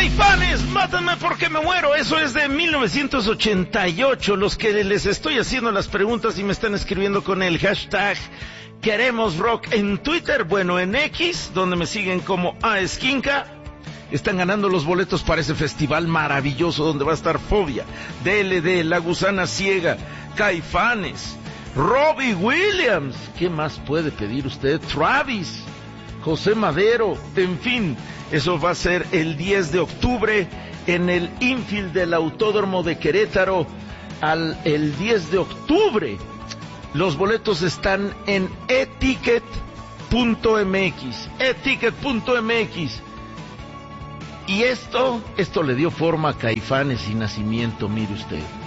Caifanes, mátenme porque me muero. Eso es de 1988. Los que les estoy haciendo las preguntas y me están escribiendo con el hashtag Queremos Rock en Twitter, bueno, en X, donde me siguen como Aesquinca, están ganando los boletos para ese festival maravilloso donde va a estar Fobia, DLD, La Gusana Ciega, Caifanes, Robbie Williams, ¿qué más puede pedir usted? Travis, José Madero, en fin, eso va a ser el 10 de octubre en el infield del Autódromo de Querétaro, el 10 de octubre. Los boletos están en eticket.mx. Y esto le dio forma a Caifanes y nacimiento, mire usted.